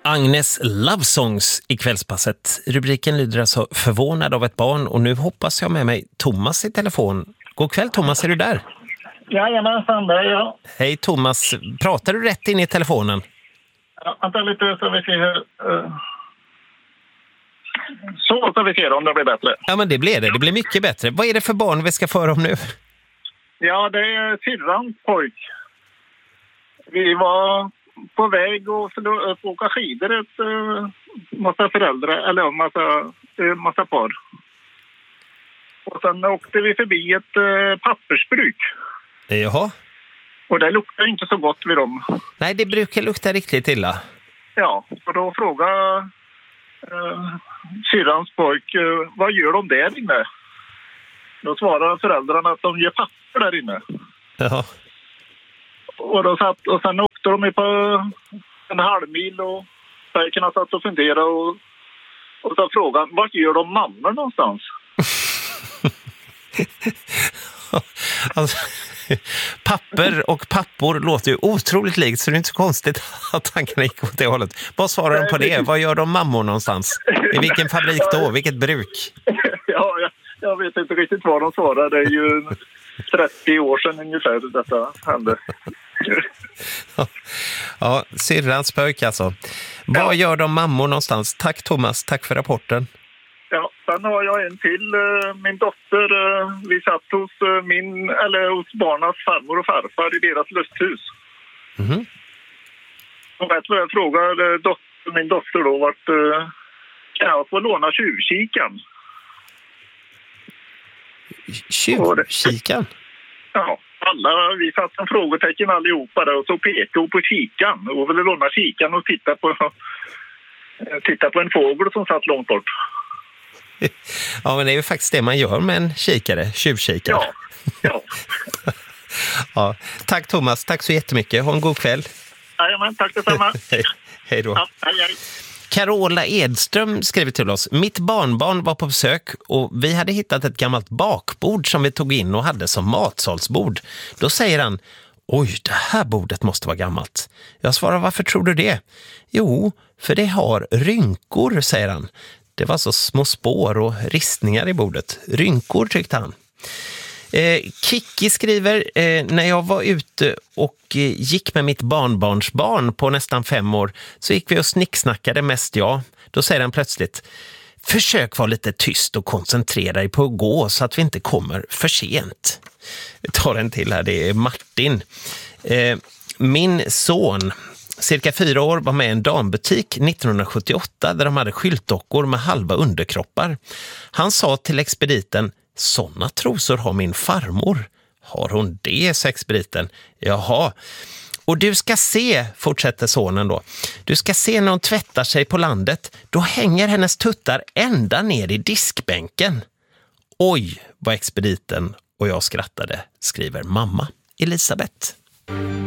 Agnes Love Songs i kvällspasset. Rubriken lyder alltså förvånad av ett barn och nu hoppas jag med mig Thomas i telefon. God kväll Thomas, är du där? Jajamensan, där är jag. Hej Thomas, pratar du rätt in i telefonen? Ja, vänta lite så vi ser så vi ser om det blir bättre. Ja men det blir mycket bättre. Vad är det för barn vi ska föra om nu? Ja, det är syrrans pojk. Vi var på väg och åka skidor ett massa föräldrar, eller massa par. Och sen åkte vi förbi ett pappersbruk. Jaha. Och det luktar inte så gott vid dem. Nej, det brukar lukta riktigt illa. Ja, och då frågade syrrans pojk, vad gör de där inne? Då svarade föräldrarna att de ger papper där inne. Jaha. Och sen åkte de på en halvmil och pojkarna satt och funderade och så frågade, vart gör de mammor någonstans? Alltså, papper och pappor låter ju otroligt likt, så det är inte så konstigt att tankarna gick åt det hållet. Vad svarar de på det? Vad gör de mammor någonstans? I vilken fabrik då? Vilket bruk? Ja, jag vet inte riktigt vad de svarar. Det är ju 30 år sedan ungefär detta hände. Ja, syrrans pojk alltså. Vad gör de mammor någonstans? Tack Thomas, tack för rapporten. Ja, sen har jag en till. Min dotter, vi satt hos barnas farmor och farfar i deras lusthus. Mhm. Och vet vad jag frågade min dotter då, vart kan jag få låna tjuvkikan? Tjuvkikan? Ja, vi satt som frågetecken allihopa där och så pekade på kikan och ville låna kikan och titta på en fågel som satt långt bort. Ja, men det är ju faktiskt det man gör med en kikare, tjuvkikare. Ja. Ja. Tack Thomas, tack så jättemycket. Ha en god kväll. Jajamän, tack detsamma. Hej då. Ja, hej. Carola Edström skriver till oss. Mitt barnbarn var på besök och vi hade hittat ett gammalt bakbord som vi tog in och hade som matsalsbord. Då säger han, oj, det här bordet måste vara gammalt. Jag svarar, varför tror du det? Jo, för det har rynkor, säger han. Det var så små spår och ristningar i bordet. Rynkor, tyckte han. Kiki skriver, när jag var ute och gick med mitt barnbarnsbarn på nästan 5 år så gick vi och snicksnackade mest jag. Då säger han plötsligt, försök vara lite tyst och koncentrera dig på att gå så att vi inte kommer för sent. Vi tar en till här, det är Martin. Min son, cirka 4 år, var med i en dambutik 1978 där de hade skyltdockor med halva underkroppar. Han sa till expediten, såna trosor har min farmor. Har hon det, sa expediten. Jaha. Och du ska se, fortsätter sonen då. Du ska se när hon tvättar sig på landet. Då hänger hennes tuttar ända ner i diskbänken. Oj, vad expediten och jag skrattade, skriver mamma Elisabeth.